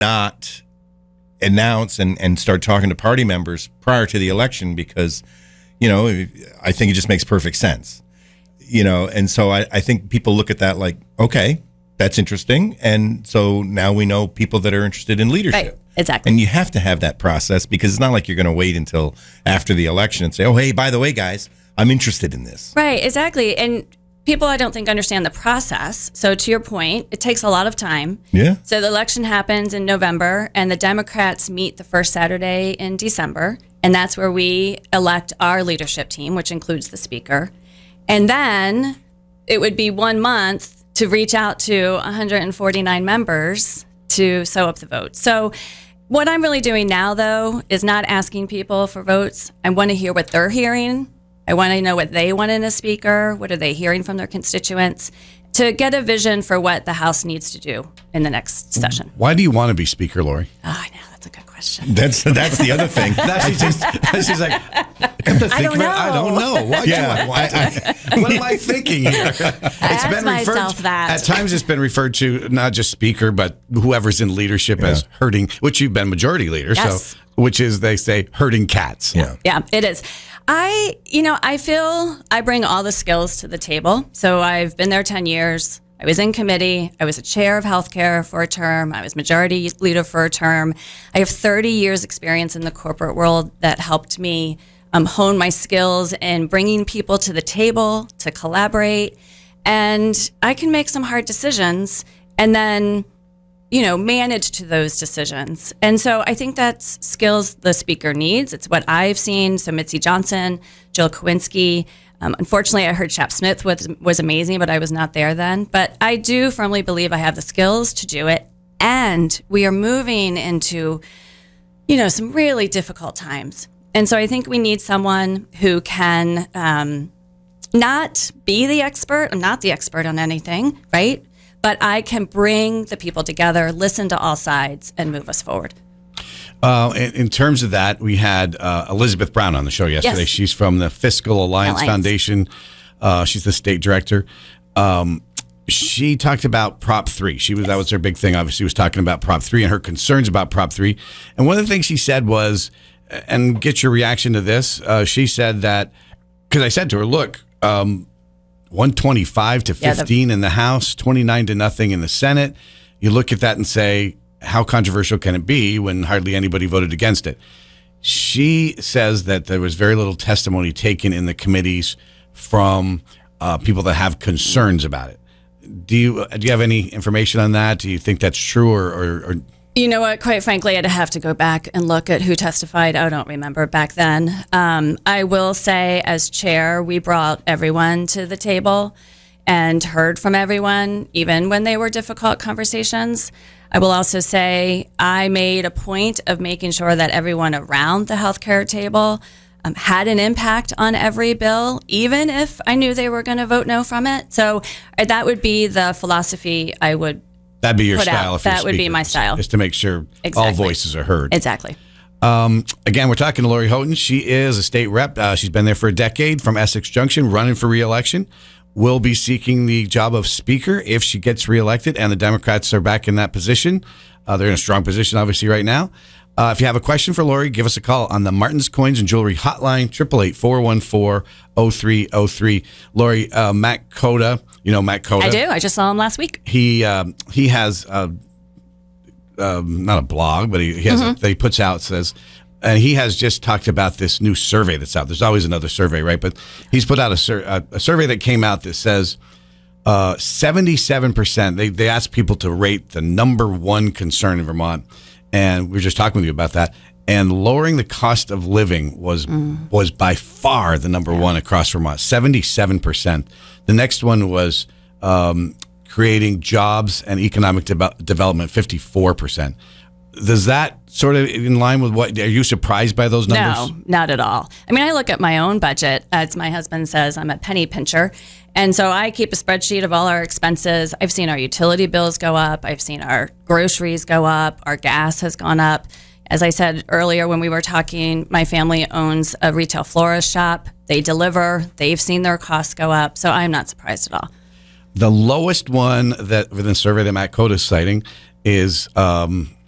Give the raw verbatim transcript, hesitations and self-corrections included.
not announce and, and start talking to party members prior to the election because, you know, I think it just makes perfect sense. You know, and so I, I think people look at that like, okay, that's interesting. And so now we know people that are interested in leadership. Right, exactly. And you have to have that process because it's not like you're going to wait until after the election and say, oh, hey, by the way, guys, I'm interested in this. Right, exactly. And people, I don't think, understand the process. So to your point, it takes a lot of time. Yeah. So the election happens in November, and the Democrats meet the first Saturday in December, and that's where we elect our leadership team, which includes the speaker. And then it would be one month to reach out to one hundred forty-nine members to sew up the vote. So what I'm really doing now, though, is not asking people for votes. I want to hear what they're hearing. I want to know what they want in a speaker. What are they hearing from their constituents? To get a vision for what the House needs to do in the next session. Why do you want to be Speaker, Lori? Oh, I know. That's a good question. That's that's the other thing. That's just, she's like, I, I don't know. I don't know. Why Yeah. do I want to? What am I thinking here? It's ask myself to, that. At times it's been referred to not just Speaker, but whoever's in leadership Yeah. as herding, which you've been majority leader. Yes. So, which is, they say, herding cats. Yeah. Yeah, it is. I, you know, I feel I bring all the skills to the table. So I've been there ten years. I was in committee. I was a chair of healthcare for a term. I was majority leader for a term. I have thirty years experience in the corporate world that helped me um, hone my skills in bringing people to the table to collaborate. And I can make some hard decisions and then, you know, manage to those decisions. And so I think that's skills the speaker needs. It's what I've seen. So Mitzi Johnson, Jill Kowinski. Um, unfortunately, I heard Chap Smith was, was amazing, but I was not there then. But I do firmly believe I have the skills to do it. And we are moving into, you know, some really difficult times. And so I think we need someone who can um, not be the expert. I'm not the expert on anything, right? But I can bring the people together, listen to all sides, and move us forward. Uh, in, in terms of that, we had uh, Elizabeth Brown on the show yesterday. Yes. She's from the Fiscal Alliance, Alliance. Foundation. Uh, she's the state director. Um, she talked about Prop three. She was That was her big thing, obviously, was talking about Prop three and her concerns about Prop three. And one of the things she said was, and get your reaction to this, uh, she said that, because I said to her, look, um, one twenty-five to fifteen yeah, the- in the House, twenty-nine to nothing in the Senate. You look at that and say, how controversial can it be when hardly anybody voted against it? She says that there was very little testimony taken in the committees from uh, people that have concerns about it. Do you do you have any information on that? Do you think that's true, or, or, or You know what? Quite frankly, I'd have to go back and look at who testified. I don't remember back then. Um, I will say, as chair, we brought everyone to the table and heard from everyone, even when they were difficult conversations. I will also say I made a point of making sure that everyone around the healthcare table um, had an impact on every bill, even if I knew they were going to vote no from it. So uh, that would be the philosophy I would that'd be your put style? out. If you're That would be speaker, my style. is to make sure Exactly. all voices are heard. Exactly. Um, again, we're talking to Lori Houghton. She is a state rep. Uh, she's been there for a decade from Essex Junction, running for re-election. Will be seeking the job of speaker if she gets reelected, and the Democrats are back in that position. Uh, they're in a strong position, obviously, right now. Uh, if you have a question for Lori, give us a call on the Martin's Coins and Jewelry Hotline, eight eight eight, four one four, zero three zero three. Lori, uh, Matt Cota, you know Matt Cota. I do. I just saw him last week. He um, he has uh, um, not a blog, but he, he has Mm-hmm. a, that he puts out says. And he has just talked about this new survey that's out. There's always another survey, right? But he's put out a, sur- a, a survey that came out that says uh, seventy-seven percent. They they asked people to rate the number one concern in Vermont, and we were just talking with you about that. And lowering the cost of living was mm. was by far the number yeah. one across Vermont. seventy-seven percent. The next one was um, creating jobs and economic de- development. fifty-four percent. Does that sort of in line with what, are you surprised by those numbers? No, not at all. I mean, I look at my own budget. As my husband says, I'm a penny pincher. And so I keep a spreadsheet of all our expenses. I've seen our utility bills go up. I've seen our groceries go up. Our gas has gone up. As I said earlier when we were talking, my family owns a retail florist shop. They deliver. They've seen their costs go up. So I'm not surprised at all. The lowest one that within the survey that Matt Cota is citing is... Um,